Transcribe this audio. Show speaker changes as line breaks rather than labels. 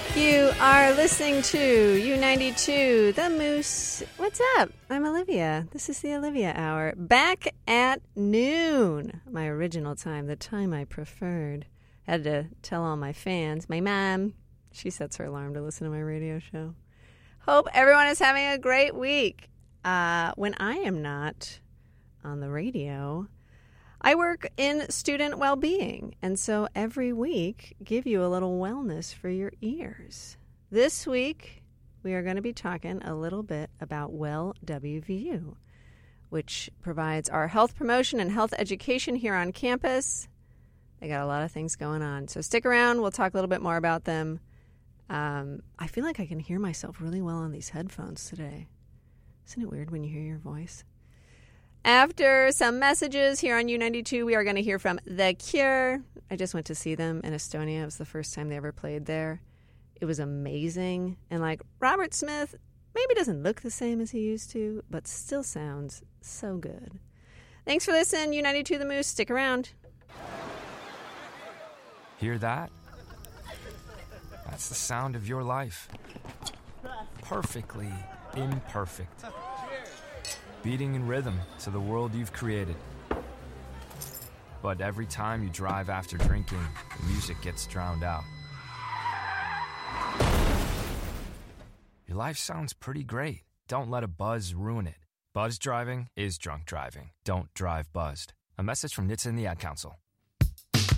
You are listening to U92, The Moose. What's up? I'm Olivia. This is the Olivia Hour. Back at noon, my original time, the time I preferred. Had to tell all my fans. My mom, she sets her alarm to listen to my radio show. Hope everyone is having a great week. When I am not on the radio, I work in student well-being, and so every week give you a little wellness for your ears. This week, we are going to be talking a little bit about Well WVU, which provides our health promotion and health education here on campus. They got a lot of things going on, so stick around. We'll talk a little bit more about them. I feel like I can hear myself really well on these headphones today. Isn't it weird when you hear your voice? After some messages here on U92, we are going to hear from The Cure. I just went to see them in Estonia. It was the first time they ever played there. It was amazing. And like Robert Smith, maybe doesn't look the same as he used to, but still sounds so good. Thanks for listening, U92 The Moose. Stick around.
Hear that? That's the sound of your life. Perfectly imperfect. Beating in rhythm to the world you've created. But every time you drive after drinking, the music gets drowned out. Your life sounds pretty great. Don't let a buzz ruin it. Buzz driving is drunk driving. Don't drive buzzed. A message from NHTSA and the Ad Council.